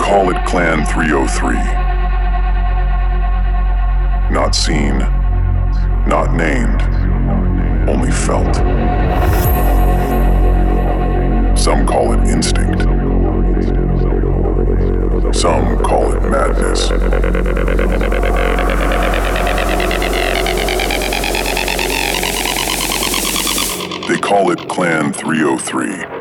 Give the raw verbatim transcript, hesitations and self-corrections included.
call it Clan three oh three. Not seen, not named, only felt. Some call it instinct. Some call it madness. They call it Clan three oh three.